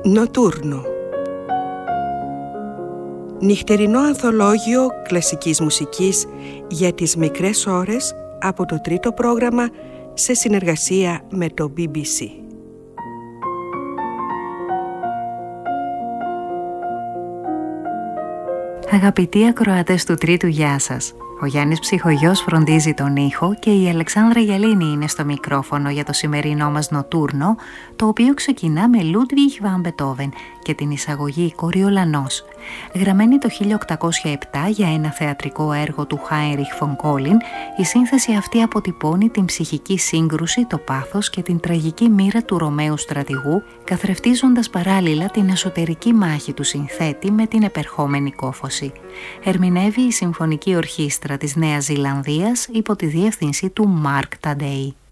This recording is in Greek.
Νοτούρνο. Νυχτερινό ανθολόγιο κλασικής μουσικής για τις μικρές ώρες από το τρίτο πρόγραμμα σε συνεργασία με το BBC. Αγαπητοί ακροατές του Τρίτου, γεια σας. Ο Γιάννης Ψυχογιός φροντίζει τον ήχο και η Αλεξάνδρα Γιαλίνη είναι στο μικρόφωνο για το σημερινό μας Νοτούρνο, το οποίο ξεκινά με Ludwig van Beethoven και την εισαγωγή «Κοριολανός». Γραμμένη το 1807 για ένα θεατρικό έργο του Heinrich von Collin, η σύνθεση αυτή αποτυπώνει την ψυχική σύγκρουση, το πάθος και την τραγική μοίρα του Ρωμαίου στρατηγού, καθρεφτίζοντας παράλληλα την εσωτερική μάχη του συνθέτη με την επερχόμενη κόφωση. Ερμηνεύει η Συμφωνική Ορχήστρα της Νέας Ζηλανδίας υπό τη διεύθυνση του Mark Tadei.